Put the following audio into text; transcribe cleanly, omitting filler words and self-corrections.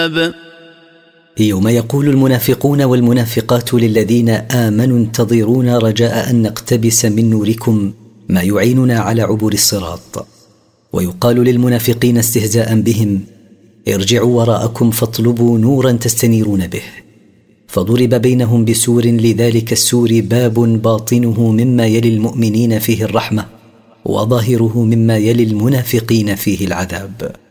يوم يقول المنافقون والمنافقات للذين آمنوا انتظرونا رجاء أن نقتبس من نوركم ما يعيننا على عبور الصراط. ويقال للمنافقين استهزاء بهم ارجعوا وراءكم فاطلبوا نورا تستنيرون به. فضرب بينهم بسور، لذلك السور باب باطنه مما يلي المؤمنين فيه الرحمة وظاهره مما يلي المنافقين فيه العذاب.